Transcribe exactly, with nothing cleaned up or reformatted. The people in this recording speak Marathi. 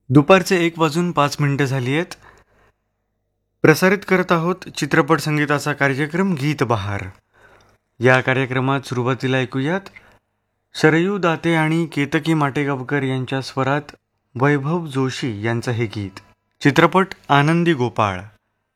दुपारचे एक वाजून पाच मिनिटं झाली आहेत. प्रसारित करत आहोत चित्रपट संगीताचा कार्यक्रम गीत बहार. या कार्यक्रमात सुरुवातीला ऐकूयात शरयू दाते आणि केतकी माटेगावकर यांच्या स्वरात वैभव जोशी यांचं हे गीत. चित्रपट आनंदी गोपाळ.